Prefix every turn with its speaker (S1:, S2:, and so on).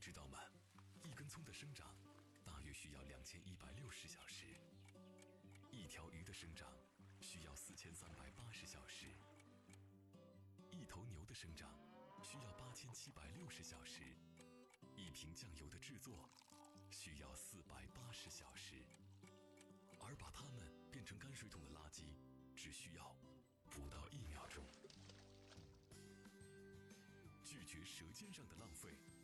S1: 知道吗？一根葱的生长大约需要2160小时，一条鱼的生长需要4380小时，一头牛的生长需要8760小时，一瓶酱油的制作需要480小时，而把它们变成泔水桶的垃圾只需要不到1秒钟。拒绝舌尖上的浪费，